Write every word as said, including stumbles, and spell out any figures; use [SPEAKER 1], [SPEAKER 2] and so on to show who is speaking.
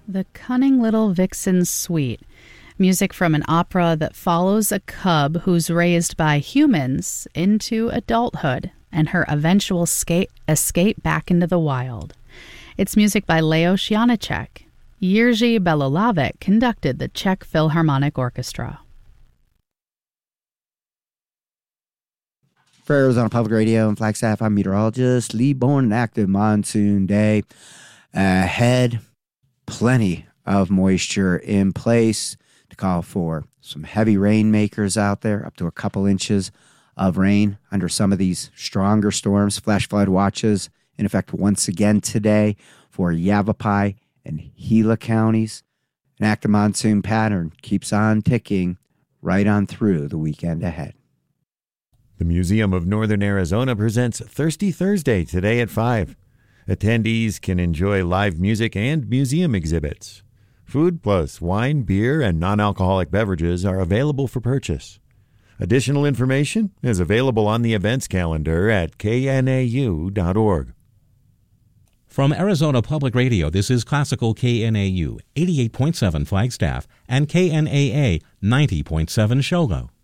[SPEAKER 1] The Cunning Little Vixen Suite, music from an opera that follows a cub who's raised by humans into adulthood and her eventual escape, escape back into the wild. It's music by Leos Janáček. Jiří Belohlávek conducted the Czech Philharmonic Orchestra.
[SPEAKER 2] For Arizona Public Radio and Flagstaff, I'm meteorologist Lee Bourne. An active monsoon day ahead. Plenty of moisture in place to call for some heavy rainmakers out there, up to a couple inches of rain under some of these stronger storms. Flash flood watches in effect once again today for Yavapai and Gila counties. An active monsoon pattern keeps on ticking right on through the weekend ahead.
[SPEAKER 3] The Museum of Northern Arizona presents Thirsty Thursday today at five. Attendees can enjoy live music and museum exhibits. Food plus wine, beer, and non-alcoholic beverages are available for purchase. Additional information is available on the events calendar at K N A U dot org.
[SPEAKER 4] From Arizona Public Radio, this is Classical K N A U, eighty-eight point seven Flagstaff, and K N A A, ninety point seven Shogo.